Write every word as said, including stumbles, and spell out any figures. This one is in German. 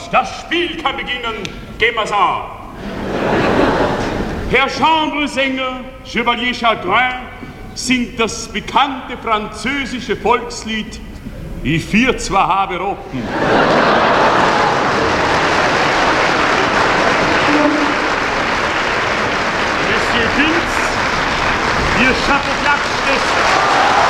das Spiel kann beginnen. Gehen wir's an. Herr Chambresänger, Chevalier Chagrin, singt das bekannte französische Volkslied Ich vier zwar habe Rotten. Monsieur Vince, ihr Chapeau